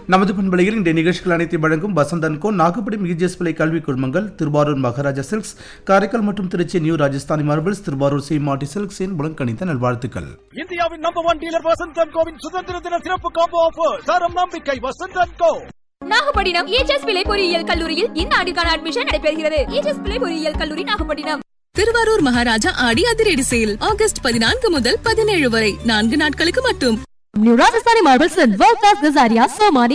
நமது பண்பலையில் இன்றைய நிகழ்ச்சிகள் அனைத்தையும் வழங்கும் வசந்தன்கோ, நாகப்பட்டினம் இஜிஎஸ் பிள்ளை கல்வி குழுமங்கள், திருவாரூர் மகாராஜா சில்க்ஸ், காரைக்கால் மற்றும் திருச்சி நியூ ராஜஸ்தானி மார்பிள்ஸ், திருவாரூர் சீமாட்டி சில்க்ஸின் முழங்கணித்த நல்வாழ்த்துக்கள். இந்தியாவின் நம்பர் 1 டீலர் வசந்தன்கோவின் சுதந்திர தின சிறப்பு காம்போ ஆஃபர். தரம் நம்பிக்கை வசந்தன்கோ. நாகப்பட்டினம் இஜிஎஸ் பிள்ளை பொறியியல் கல்லூரியில் இந்த ஆண்டுக்கான அட்மிஷன் நடைபெறுகிறது. இஜிஎஸ் பிள்ளை பொறியியல் கல்லூரி, நாகப்பட்டினம். திருவாரூர் மகாராஜா ஆடி அதிரடி சேல் ஆகஸ்ட் 14 முதல் 17 வரை 4 நாட்களுக்கு மட்டும். New Rajasthani marbles, world class Kajaria, Somani,